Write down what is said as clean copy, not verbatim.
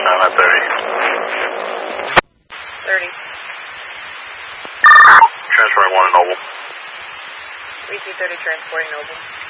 9 at 30. 30. Transferring 1 to Noble. VC30 transporting Noble.